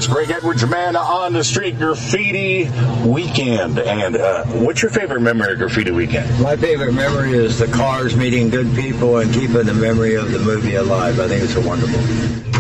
It's Greg Edwards, Man on the Street Graffiti Weekend. And what's your favorite memory of Graffiti Weekend? My favorite memory is the cars meeting good people and keeping the memory of the movie alive. I think it's a wonderful.